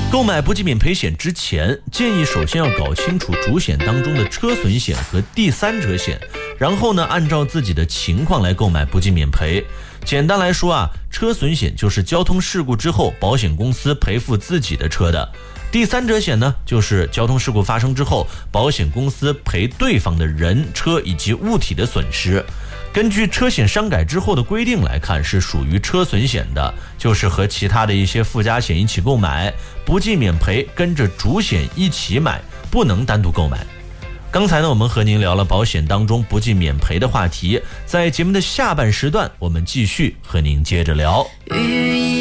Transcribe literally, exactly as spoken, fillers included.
购买不计免赔险之前，建议首先要搞清楚主险当中的车损险和第三者险，然后呢，按照自己的情况来购买不计免赔。简单来说啊，车损险就是交通事故之后保险公司赔付自己的车的，第三者险呢，就是交通事故发生之后保险公司赔对方的人、车以及物体的损失。根据车险商改之后的规定来看，是属于车损险的，就是和其他的一些附加险一起购买，不计免赔，跟着主险一起买，不能单独购买。刚才呢，我们和您聊了保险当中不计免赔的话题，在节目的下半时段，我们继续和您接着聊。